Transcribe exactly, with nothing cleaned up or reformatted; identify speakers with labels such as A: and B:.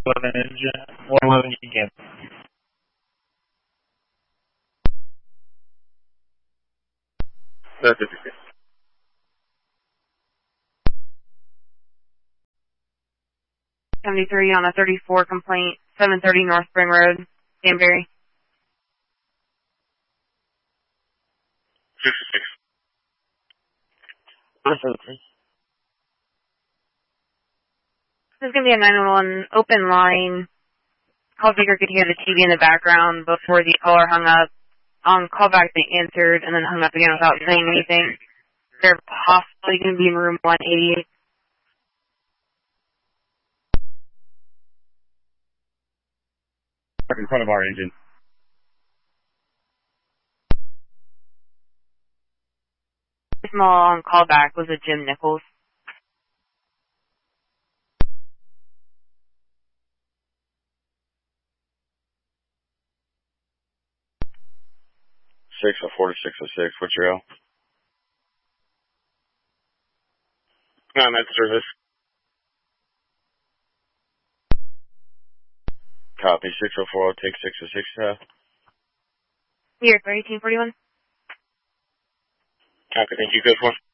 A: eleven engine, one eleven you can. That's it.
B: seventy-three on a thirty-four complaint, seven thirty North Spring Road, Danbury.
A: sixty-six.
B: This is going to be a nine one one open line. Call taker could hear the T V in the background before the caller hung up. On callback, they answered and then hung up again without saying anything. They're possibly going to be in room one eighty-eight.
A: In front of our engine.
B: Small on callback was a Jim Nichols.
A: six oh four to six oh six, what's your L? On that service. Copy, six oh four, I'll take six oh six, uh.
B: Here, eighteen forty-one.
A: Copy, thank you, good one.